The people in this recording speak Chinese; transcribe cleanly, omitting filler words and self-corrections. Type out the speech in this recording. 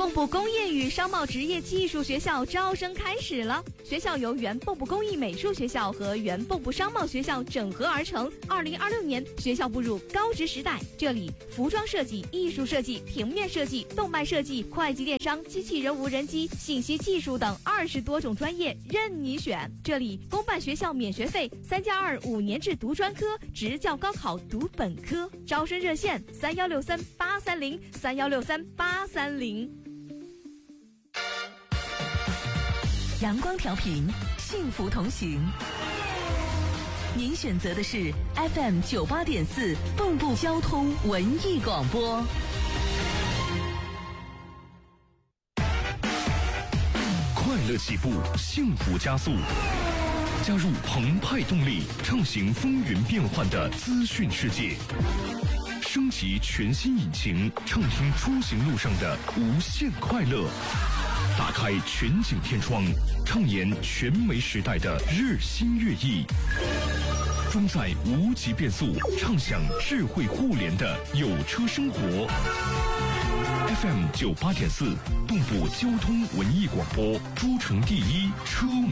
蚌埠工业与商贸职业技术学校招生开始了。学校由原蚌埠工艺美术学校和原蚌埠商贸学校整合而成。2026年，学校步入高职时代，这里服装设计、艺术设计、平面设计、动漫设计、会计电商、机器人无人机、信息技术等20多种专业任你选。这里公办学校免学费，3+2 5年制读专科，职教高考读本科。招生热线3163-830，3163-830。 阳光调频，幸福同行。您选择的是 FM 98.4蚌埠交通文艺广播。 快乐起步，幸福加速。加入澎湃动力，畅行风云变幻的资讯世界。升级全新引擎，畅听出行路上的无限快乐。打开全景天窗，畅言全媒时代的日新月异。装载无极变速，畅享智慧互联的有车生活。FM 98.4，蚌埠交通文艺广播，诸城第一车